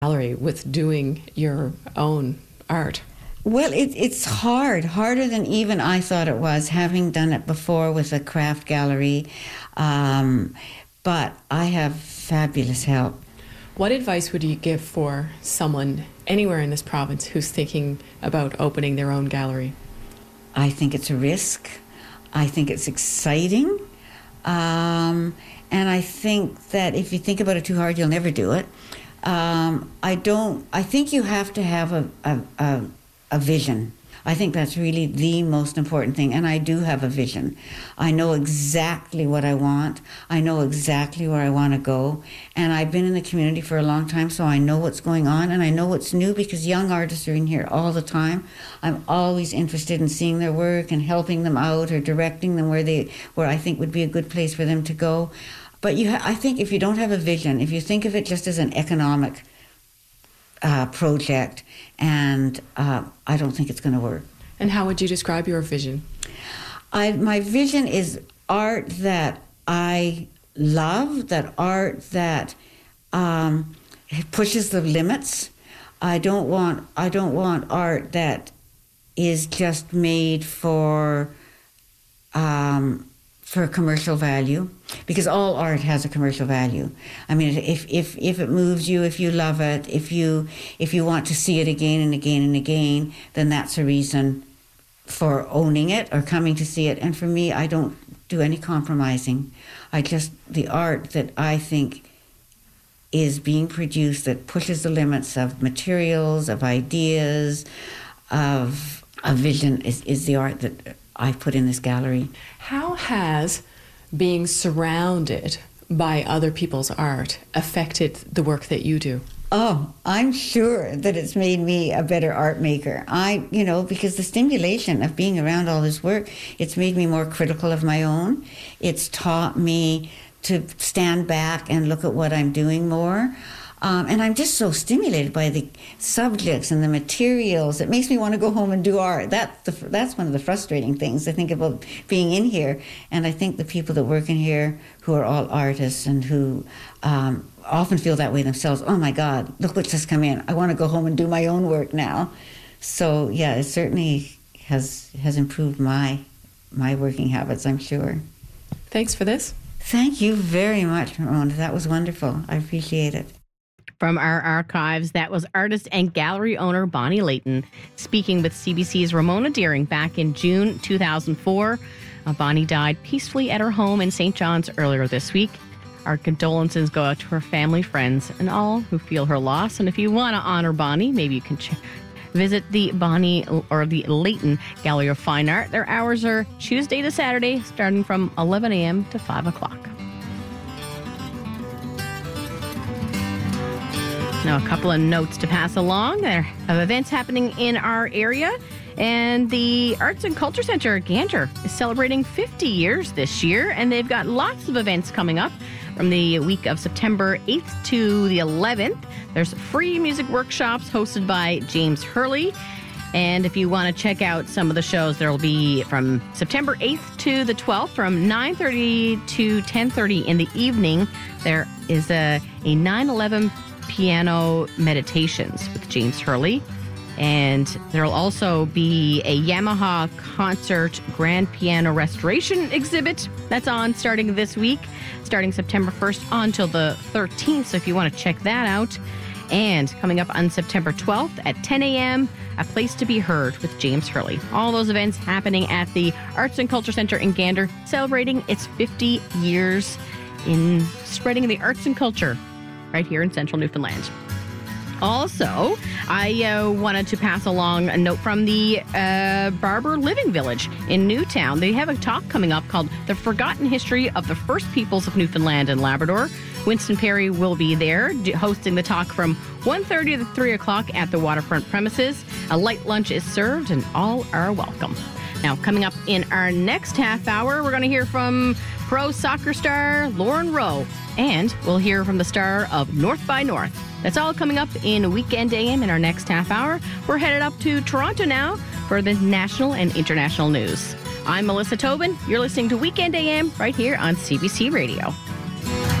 gallery with doing your own art? Well, it's harder than even I thought it was, having done it before with a craft gallery. But I have fabulous help. What advice would you give for someone anywhere in this province who's thinking about opening their own gallery? I think it's a risk. I think it's exciting. And I think that if you think about it too hard, you'll never do it. I think you have to have a vision. I think that's really the most important thing, and I do have a vision. I know exactly what I want. I know exactly where I want to go, and I've been in the community for a long time, so I know what's going on, and I know what's new because young artists are in here all the time. I'm always interested in seeing their work and helping them out or directing them where I think would be a good place for them to go. But I think if you don't have a vision, if you think of it just as an economic project, and I don't think it's going to work. And how would you describe your vision? My vision is art that I love, that art that pushes the limits. I don't want art that is just made for commercial value, because all art has a commercial value. I mean, if it moves you, if you love it, if you want to see it again and again and again, then that's a reason for owning it or coming to see it. And for me, I don't do any compromising. The art that I think is being produced that pushes the limits of materials, of ideas, of a vision is the art that I put in this gallery. How has being surrounded by other people's art affected the work that you do? Oh, I'm sure that it's made me a better art maker. Because the stimulation of being around all this work, it's made me more critical of my own. It's taught me to stand back and look at what I'm doing more. And I'm just so stimulated by the subjects and the materials. It makes me want to go home and do art. That's one of the frustrating things I think about being in here. And I think the people that work in here, who are all artists and who often feel that way themselves, oh my God, look what's just come in. I want to go home and do my own work now. So yeah, it certainly has improved my working habits, I'm sure. Thanks for this. Thank you very much, Ramona. That was wonderful. I appreciate it. From our archives, that was artist and gallery owner Bonnie Layton speaking with CBC's Ramona Deering back in June 2004. Bonnie died peacefully at her home in St. John's earlier this week. Our condolences go out to her family, friends, and all who feel her loss. And if you want to honor Bonnie, maybe you can visit the Bonnie or the Layton Gallery of Fine Art. Their hours are Tuesday to Saturday, starting from 11 a.m. to 5 o'clock. Now, a couple of notes to pass along. There are events happening in our area, and the Arts and Culture Centre at Gander is celebrating 50 years this year, and they've got lots of events coming up from the week of September 8th to the 11th. There's free music workshops hosted by James Hurley, and if you want to check out some of the shows, there will be from September 8th to the 12th from 9:30 to 10:30 in the evening. There is a 9/11 piano meditations with James Hurley. And there will also be a Yamaha concert grand piano restoration exhibit that's on starting this week, starting September 1st until the 13th. So if you want to check that out. And coming up on September 12th at 10 a.m., A Place to Be Heard with James Hurley. All those events happening at the Arts and Culture Centre in Gander, celebrating its 50 years in spreading the arts and culture right here in central Newfoundland. Also, I wanted to pass along a note from the Barber Living Village in Newtown. They have a talk coming up called The Forgotten History of the First Peoples of Newfoundland and Labrador. Winston Perry will be there hosting the talk from 1:30 to 3 o'clock at the waterfront premises. A light lunch is served and all are welcome. Now, coming up in our next half hour, we're going to hear from pro soccer star Lauren Rowe, and we'll hear from the star of North by North. That's all coming up in Weekend AM in our next half hour. We're headed up to Toronto now for the national and international news. I'm Melissa Tobin. You're listening to Weekend AM right here on CBC Radio.